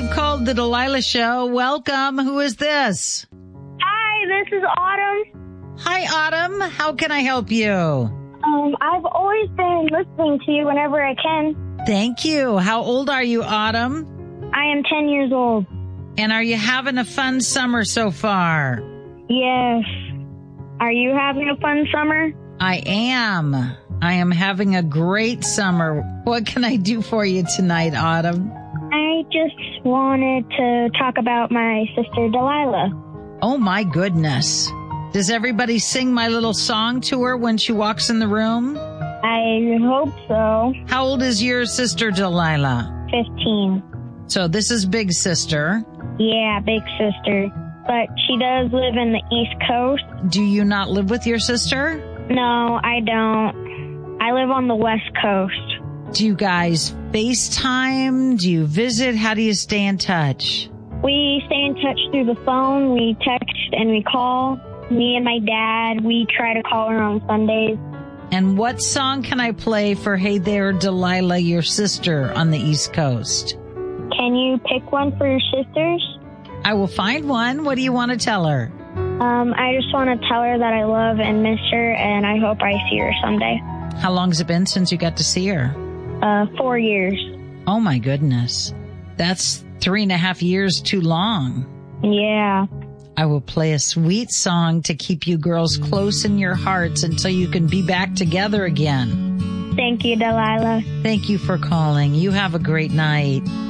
You've called the Delilah Show. Welcome. Who is this? Hi, this is Autumn. Hi, Autumn. How can I help you? I've always been listening to you whenever I can. Thank you. How old are you, Autumn? I am 10 years old. And are you having a fun summer so far? Yes. Are you having a fun summer? I am. I am having a great summer. What can I do for you tonight, Autumn? I just wanted to talk about my sister Delilah. Oh, my goodness. Does everybody sing my little song to her when she walks in the room? I hope so. How old is your sister, Delilah? 15. So this is big sister. Yeah, big sister. But she does live in the East Coast. Do you not live with your sister? No, I don't. I live on the West Coast. Do you guys FaceTime? Do you visit? How do you stay in touch? We stay in touch through the phone. We text and we call. Me and my dad, we try to call her on Sundays. And what song can I play for Hey There, Delilah, your sister on the East Coast? Can you pick one for your sisters? I will find one. What do you want to tell her? I just want to tell her that I love and miss her, and I hope I see her someday. How long's it been since you got to see her? 4 years. Oh, my goodness. That's 3.5 years too long. Yeah. I will play a sweet song to keep you girls close in your hearts until you can be back together again. Thank you, Delilah. Thank you for calling. You have a great night.